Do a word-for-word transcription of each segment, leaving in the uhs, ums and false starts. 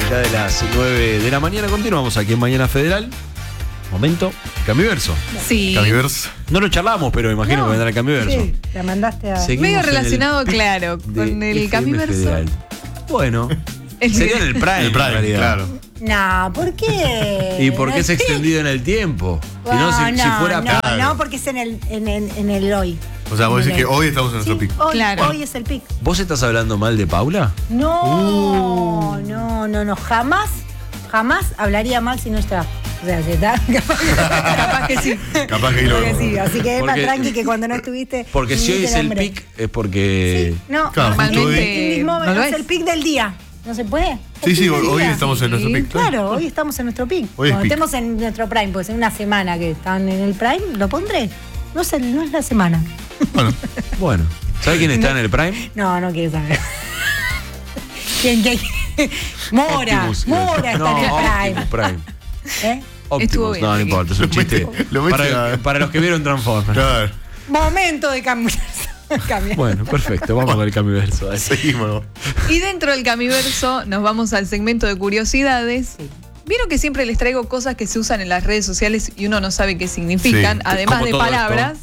cerca de las nueve de la mañana. Continuamos aquí en Mañana Federal. Momento, Camiverso. Sí. Camiverso. No lo charlamos, pero imagino No, que vendrá el Camiverso. Sí, la mandaste a... Seguimos Medio en el relacionado, pic claro, de con el F M Camiverso. Federal. Bueno, El- sería en el Prime, El en Prime, realidad. claro. No, ¿por qué? ¿Y por qué No es sé. extendido en el tiempo? Si No, no, si, no, si fuera... no, Claro. no, porque es en el, en el, en el hoy. O sea, vos En decís el que hoy estamos en nuestro Sí, pico. hoy, Claro. hoy es el pic. ¿Vos estás hablando mal de Paula? No, no, no, no, jamás, jamás hablaría mal si no está. O sea, si está, capaz que, Capaz que sí. Capaz que ahí lo capaz que sí. Así que es más Porque- tranqui que cuando no estuviste. Porque si hoy viniste es de el hambre. pic, es porque... Sí, no, Claro, Normalmente el mismo no lo es es. el pic del día. ¿No se puede? Sí, El sí, pic hoy, del hoy día. estamos en nuestro Sí, pico. Claro, hoy estamos en nuestro pic. Hoy es Cuando pic. estemos en nuestro prime, pues en una semana que están en el prime, lo pondré. No es, el- no es la semana. Bueno, Bueno, ¿sabe quién está en el Prime? No, no quiero saber. ¿Quién, quién? Mora, Optimus. Mora está No, en el Optimus prime. Prime. ¿Eh? Optimus, bien, no, no Ricky. importa, es un Lo mete- chiste. lo mete para, a- para los que vieron Transformers. claro. Momento de cambiar. cambiar. Bueno, perfecto, vamos con el Camiverso. dale. Seguimos. Y dentro del Camiverso nos vamos al segmento de curiosidades. Vieron que siempre les traigo cosas que se usan en las redes sociales y uno no sabe qué significan, Sí, además como de todo palabras.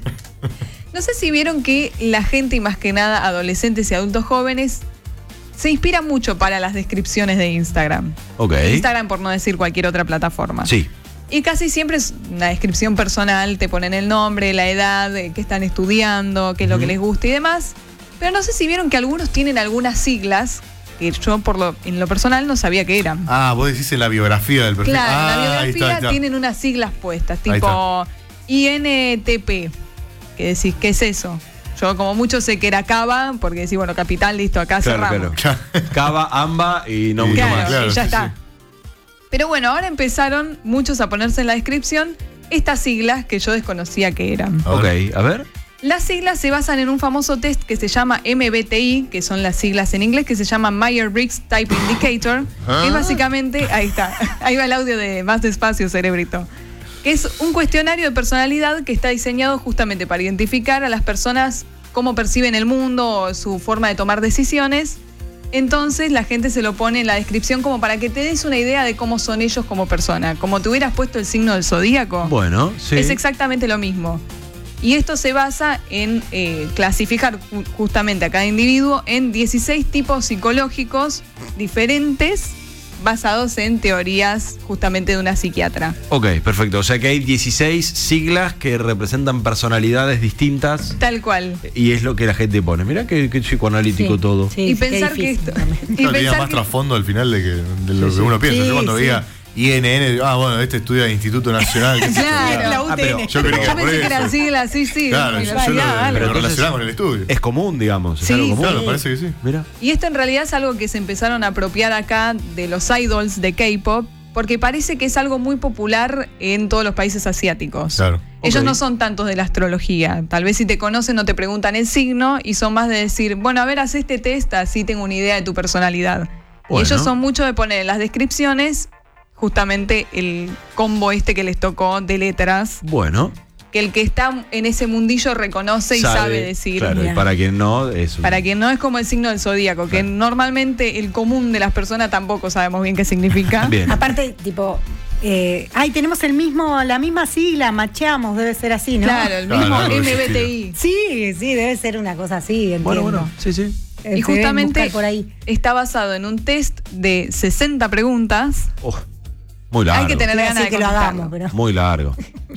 No sé si vieron que la gente, y más que nada adolescentes y adultos jóvenes, se inspira mucho para las descripciones de Instagram. Ok. Instagram, por no decir cualquier otra plataforma. Sí. Y casi siempre es una descripción personal, te ponen el nombre, la edad, eh, qué están estudiando, qué es lo que les gusta y demás. Pero no sé si vieron que algunos tienen algunas siglas que yo por lo, en lo personal no sabía que eran. Ah, vos decís en la biografía del perfil. Claro, ah, en la ahí biografía está, ahí está. tienen unas siglas puestas, Ahí tipo I N T P. Que decís, ¿qué es eso? Yo como mucho sé que era Cava, porque decís, bueno, capital, listo, acá Claro, cerramos. claro. Cava, Amba y no Y mucho Claro, más. claro, y ya sí, está. sí. Pero bueno, ahora empezaron muchos a ponerse en la descripción estas siglas que yo desconocía que eran. A Ok, ver. a ver. Las siglas se basan en un famoso test que se llama M B T I, que son las siglas en inglés, que se llama Myers-Briggs Type Indicator, que es básicamente, ahí está, ahí va el audio de más despacio, cerebrito, que es un cuestionario de personalidad que está diseñado justamente para identificar a las personas cómo perciben el mundo o su forma de tomar decisiones. Entonces la gente se lo pone en la descripción como para que te des una idea de cómo son ellos como persona. Como te hubieras puesto el signo del zodíaco. Bueno, sí. Es exactamente lo mismo. Y esto se basa en eh, clasificar ju- justamente a cada individuo en dieciséis tipos psicológicos diferentes basados en teorías justamente de una psiquiatra. Ok, perfecto. O sea que hay dieciséis siglas que representan personalidades distintas Tal cual. y es lo que la gente pone. Mirá qué, qué psicoanalítico Sí, todo. sí, y sí, qué pensar que difícil esto... también. y Claro, tenía pensar más que- trasfondo al final de, que, de lo Sí, que sí. uno piensa. Sí, Yo cuando sí. veía I N N, ah, bueno, este estudia Instituto Nacional. qué sé yo. Claro. La Ah, pero- U T N. Yo creí que Yo era por pensé que eran eso. siglas, sí, sí. Claro, de yo, yo universidad, lo, algo. lo Entonces- relacionaba con el estudio. Es común, digamos. Es Sí, algo común. Claro, sí. parece que sí. Mira. Y esto en realidad es algo que se empezaron a apropiar acá de los idols de K-pop, porque parece que es algo muy popular en todos los países asiáticos. Claro. Ellos Ok. no son tantos de la astrología. Tal vez si te conocen no te preguntan el signo y son más de decir, bueno, a ver, haz este test, así tengo una idea de tu personalidad. Bueno. Y ellos son mucho de poner en las descripciones justamente el combo este que les tocó de letras, Bueno. que el que está en ese mundillo reconoce y sabe, decir. Claro, y Mira. para quien no, es un- Para quien no es como el signo del zodíaco, que Claro. normalmente el común de las personas tampoco sabemos bien qué significa. Bien. Aparte, tipo, eh, ay, tenemos el mismo, la misma sigla, macheamos, debe ser así, ¿no? Claro, el Claro, mismo algo de ese M B T I. Sí, sí, debe ser una cosa así, entiendo. Bueno, bueno. Sí, sí. Eh, Y se deben justamente buscar por ahí. está basado en un test de sesenta preguntas. Oh, muy largo. Hay que tener Quiero ganas decir de que lo contestarlo. hagamos, pero. Muy largo.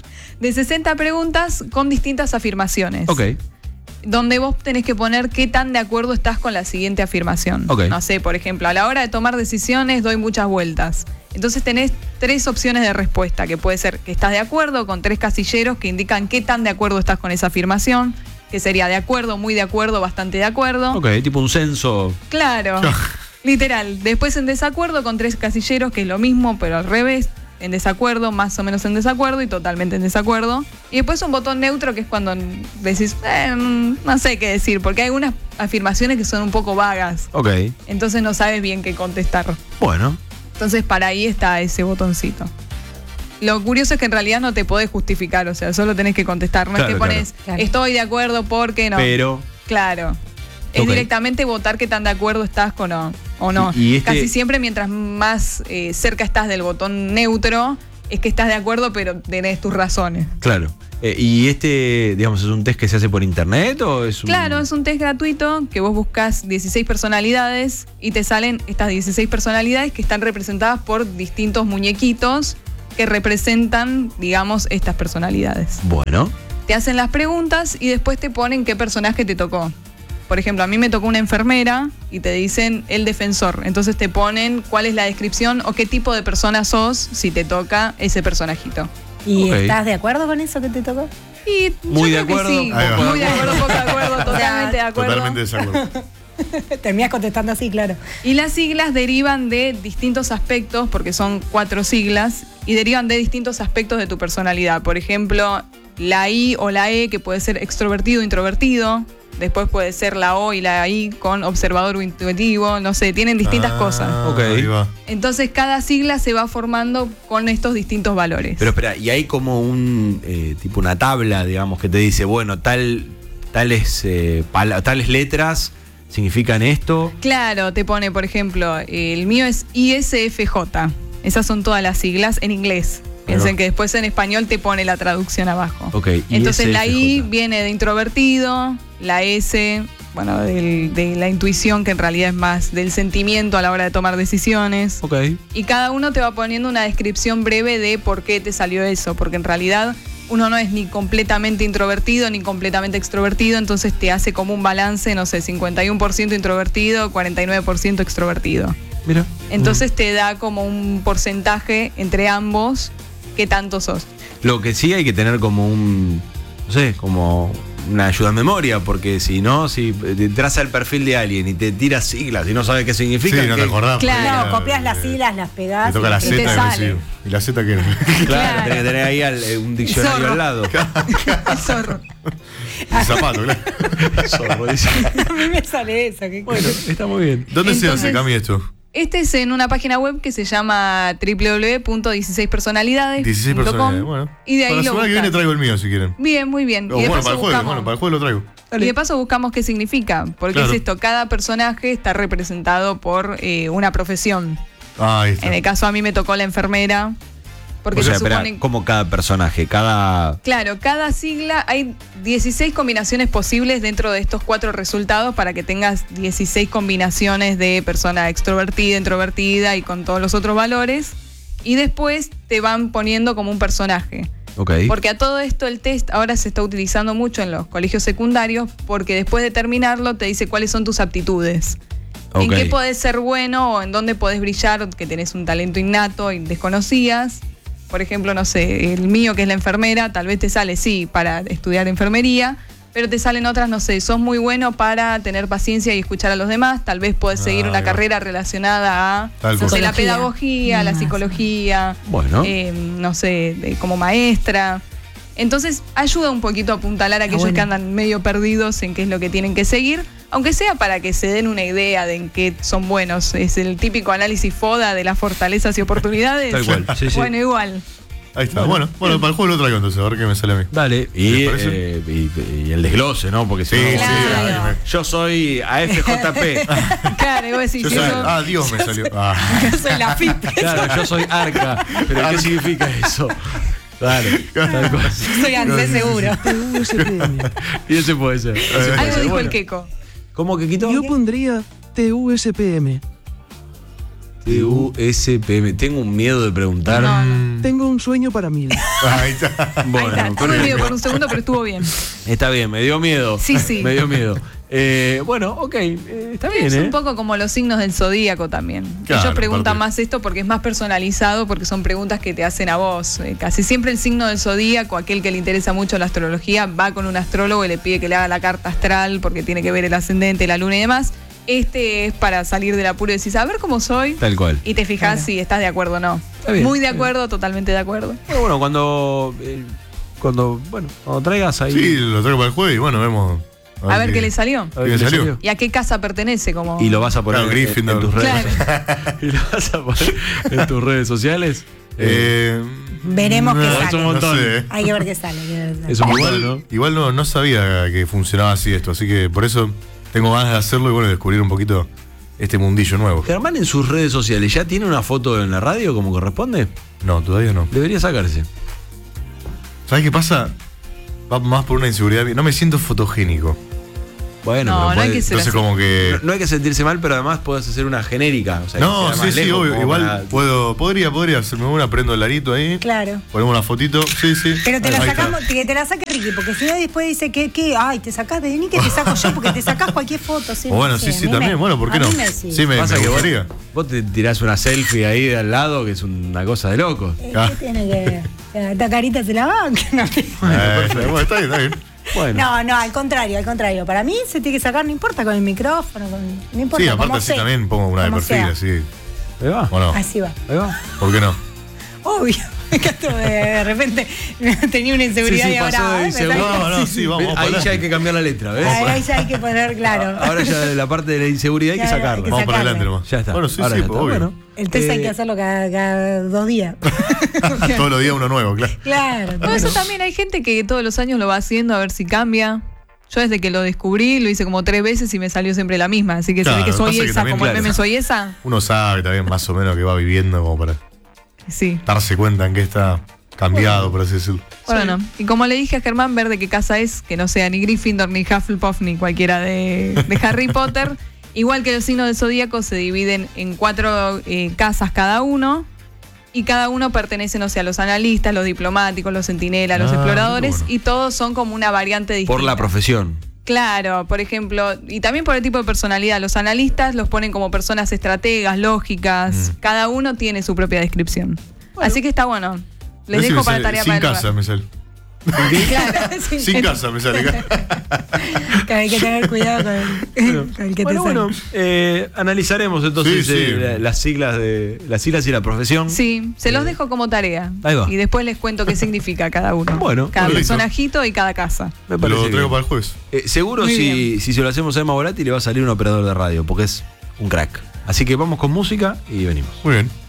De sesenta preguntas con distintas afirmaciones. Ok. Donde vos tenés que poner qué tan de acuerdo estás con la siguiente afirmación. Ok. No sé, por ejemplo, a la hora de tomar decisiones doy muchas vueltas. Entonces tenés tres opciones de respuesta, que puede ser que estás de acuerdo, con tres casilleros que indican qué tan de acuerdo estás con esa afirmación, que sería de acuerdo, muy de acuerdo, bastante de acuerdo. Ok, tipo un censo. Claro, literal. Después en desacuerdo con tres casilleros, que es lo mismo, pero al revés. En desacuerdo, más o menos en desacuerdo y totalmente en desacuerdo. Y después un botón neutro, que es cuando decís, eh, no sé qué decir, porque hay algunas afirmaciones que son un poco vagas. Ok. Entonces no sabes bien qué contestar. Bueno. Entonces para ahí está ese botoncito. Lo curioso es que en realidad no te podés justificar, o sea, solo tenés que contestar. No Claro, es que claro. pones, Claro. estoy de acuerdo porque no. Pero. Claro. Es Ok. directamente votar qué tan de acuerdo estás con no. o no. Y- y este- Casi siempre mientras más eh, cerca estás del botón neutro, es que estás de acuerdo, pero tenés tus razones. Claro. Eh, ¿Y este, digamos, es un test que se hace por internet o es un...? Claro, es un test gratuito que vos buscas dieciséis personalidades y te salen estas dieciséis personalidades que están representadas por distintos muñequitos que representan, digamos, estas personalidades. Bueno. Te hacen las preguntas y después te ponen qué personaje te tocó. Por ejemplo, a mí me tocó una enfermera y te dicen el defensor. Entonces te ponen cuál es la descripción o qué tipo de persona sos si te toca ese personajito. ¿Y Ok. estás de acuerdo con eso que te tocó? Y Muy yo de creo que acuerdo, sí. Ahí va. Muy de acuerdo, poco de acuerdo, totalmente de acuerdo. Totalmente desacuerdo. Terminás contestando así, claro. Y las siglas derivan de distintos aspectos, porque son cuatro siglas, y derivan de distintos aspectos de tu personalidad. Por ejemplo, la I o la E, que puede ser extrovertido o introvertido. Después puede ser la O y la I con observador o intuitivo. No sé, tienen distintas Ah, cosas. Ok. Ahí va. Entonces cada sigla se va formando con estos distintos valores. Pero espera, y hay como un, eh, tipo una tabla, digamos, que te dice, bueno, tal, tales, eh, pala- tales letras significan esto. Claro, te pone, por ejemplo, el mío es I S F J. Esas son todas las siglas en inglés. Piensen va. que después en español te pone la traducción abajo. Ok, Entonces la I I S F J. viene de introvertido, la S, bueno, del- de la intuición, que en realidad es más del sentimiento a la hora de tomar decisiones. Ok. Y cada uno te va poniendo una descripción breve de por qué te salió eso, porque en realidad uno no es ni completamente introvertido ni completamente extrovertido, entonces te hace como un balance, no sé, cincuenta y uno por ciento introvertido, cuarenta y nueve por ciento extrovertido. Mira. Entonces te da como un porcentaje entre ambos, qué tanto sos. Lo que sí hay que tener como un, no sé, como una ayuda en memoria, porque si no, si te entras al perfil de alguien y te tiras siglas y no sabes qué significa. Sí, no te acordás. Claro, porque, No, copias las eh, siglas, las pegás. Te toca y- la y Z te y me sale. decís, ¿y la Z qué era? Claro, Claro. tenés que tener ahí al- eh, un diccionario Zorro. al lado. El zorro. El zapato, claro. Zorro, dice. A mí me sale eso. ¿qué Bueno, está muy bien. ¿Dónde se Entonces- hace, Cami, esto? Este es en una página web que se llama doble u doble u doble u punto dieciséis personalidades dieciséis punto com, personas. Bueno. y de ahí Para la lo semana que viene buscas. traigo el mío, si quieren. Bien, muy bien. O y, de bueno, paso para el jueves, buscamos, bueno, para el jueves lo traigo. y de paso buscamos qué significa. Porque Claro. es esto, cada personaje está representado por eh, una profesión. Ah, ahí está. En el caso a mí me tocó la enfermera. Porque O sea, se espera, supone. como cada personaje, cada... Claro, cada sigla hay dieciséis combinaciones posibles dentro de estos cuatro resultados para que tengas dieciséis combinaciones de persona extrovertida, introvertida y con todos los otros valores. Y después te van poniendo como un personaje. Ok. Porque a todo esto el test ahora se está utilizando mucho en los colegios secundarios porque después de terminarlo te dice cuáles son tus aptitudes. En Ok. qué podés ser bueno o en dónde podés brillar, o que tenés un talento innato y desconocías. Por ejemplo, no sé, el mío que es la enfermera, tal vez te sale, sí, para estudiar enfermería, pero te salen otras, no sé, sos muy bueno para tener paciencia y escuchar a los demás, tal vez podés seguir Ah, una ahí va. carrera relacionada a, Tal no cual. sé, la Psicología. pedagogía, la Ah, sí. psicología, Bueno. eh, no sé, de- como maestra. Entonces ayuda un poquito a apuntalar a aquellos bueno. que andan medio perdidos en qué es lo que tienen que seguir, aunque sea para que se den una idea de en qué son buenos. Es el típico análisis FODA de las fortalezas y oportunidades. Tal cual, sí, sí. Bueno, igual. Ahí está. Bueno, bueno, para el juego lo traigo entonces, a ver qué me sale a mí. Dale. Y, ¿Te parece? eh, y, y el desglose, ¿no? Porque si Sí, no, sí. Claro. ay, me- yo soy A F J P. Claro, y vos decís, Yo si soy- eso- ah, Dios me salió. Ah. Yo soy la F I P. Claro, yo soy Arca. ¿Pero qué significa eso? Dale. Tal cosa. Soy ANSES seguro. Y ese puede ser. Ese puede algo ser. dijo Bueno. el Queco. ¿Cómo que quitó? Yo pondría T U S P M. T U S P M. Tengo un miedo de preguntar. No, no. Tengo un sueño para mil. Ahí está. Bueno, Ahí está. pero- Tuve miedo por un segundo, pero estuvo bien. está bien, me dio miedo. Sí, sí. Me dio miedo. Eh, bueno, ok, eh, está bien, Es ¿eh? un poco como los signos del zodíaco también. Claro, Ellos preguntan aparte. más esto porque es más personalizado, porque son preguntas que te hacen a vos. Eh, casi siempre el signo del zodíaco, aquel que le interesa mucho la astrología, va con un astrólogo y le pide que le haga la carta astral porque tiene que ver el ascendente, la luna y demás. Este es para salir del apuro y decís, a ver cómo soy. Tal cual. Y te fijas si estás de acuerdo o no. Está bien, Muy de está acuerdo, totalmente de acuerdo. Bueno, bueno, cuando. eh, cuando. Bueno, cuando traigas ahí. Sí, lo traigo para el jueves y bueno, vemos. A ver qué le salió. a ver ¿Qué qué le salió? ¿Y a qué casa pertenece? Como... Y lo vas a poner Claro, en- en, Gryffindor. tus redes. Claro. Y lo vas a poner en tus redes sociales. Eh, Eh, Veremos qué no, sale. es un montón. No sé. Hay que ver qué sale. hay que ver qué sale. es un Igual, montón, ¿no? igual no, no sabía que funcionaba así esto, así que por eso tengo ganas de hacerlo y bueno, descubrir un poquito este mundillo nuevo. Germán en sus redes sociales, ¿ya tiene una foto en la radio como corresponde? No, todavía no. Debería sacarse. ¿Sabes qué pasa? Va más por una inseguridad. No me siento fotogénico. Bueno, No, pero no hay puede- que ser Entonces así. como que... no, no hay que sentirse mal, pero además podés hacer una genérica. O sea, No, que sea sí, más sí, lejos, obvio. como Igual para- puedo, podría, podría hacerme una, prendo el larito ahí. Claro. Ponemos una fotito. Sí, sí. Pero te la Ahí está. sacamos, que te la saque Ricky, porque si no después dice que, que ay, te sacás de ni que te saco yo, porque te sacás cualquier foto. Sí, O bueno, no sí, sé, sí, a mí también. me- Bueno, ¿por qué a no? mí me decís. Sí, me, Pasa me que vos, gustaría. vos te tirás una selfie ahí de al lado, que es una cosa de loco. Eh, Ah. ¿Qué tiene que ver? Esta carita se la banca. No, Eh, bueno, está bien, está bien. Bueno, no, no, al contrario, al contrario. Para mí se tiene que sacar, no importa con el micrófono, con, no importa. Sí, aparte como así sea, también pongo una de como perfil, sea. así. ahí va. ¿O no? Así va. Ahí va. ¿Por qué no? Obvio. Me encantó, de, de repente tenía una inseguridad Sí, sí, y ahora. pasó de ah, me inseguro. sale- No, no, sí, vamos, vamos para Ahí ya adelante. hay que cambiar la letra, ¿ves? Ahí, ahí ya hay que poner claro. Ahora ya la parte de la inseguridad hay que Claro, hay sacarla. que Vamos para sacarlo. adelante nomás. Ya está. Bueno, sí, Ahora sí, ya pues, está. obvio. Bueno, El test hay eh, que hacerlo cada, cada dos días. Todos los días uno nuevo, claro. Claro. Bueno, eso también hay gente que todos los años lo va haciendo a ver si cambia. Yo desde que lo descubrí lo hice como tres veces y me salió siempre la misma. Así que Claro, se ve que soy pasa que esa, también, como el claro. meme soy esa. Uno sabe también más o menos que va viviendo como para Sí. darse cuenta en que está cambiado, por así decirlo. Bueno, y como le dije a Germán, ver de qué casa es, que no sea ni Gryffindor, ni Hufflepuff, ni cualquiera de, de Harry Potter. Igual que los signos del zodíaco se dividen en cuatro eh, casas cada uno. Y cada uno pertenece, no sé, a los analistas, los diplomáticos, los centinelas, los Ah, exploradores. bueno. Y todos son como una variante distinta. por la profesión. Claro, por ejemplo, y también por el tipo de personalidad. Los analistas los ponen como personas estrategas, lógicas. Mm. Cada uno tiene su propia descripción. Así que está bueno. Les A ver si dejo me para sale- tarea sin para el casa lugar. me sale. Claro, sí. Sin casa me sale. Que hay que tener cuidado con el, con el que Bueno, te sale. bueno, eh, analizaremos entonces Sí, sí. eh, la- las siglas de las siglas y la profesión. Sí, se los dejo como tarea. Ahí va. Y después les cuento qué significa cada uno. Bueno, cada bueno, listo. personajito y cada casa. Me Lo parece traigo bien. para el jueves. Eh, seguro Muy si, bien. si se lo hacemos a Emma Volati le va a salir un operador de radio, porque es un crack. Así que vamos con música y venimos. Muy bien.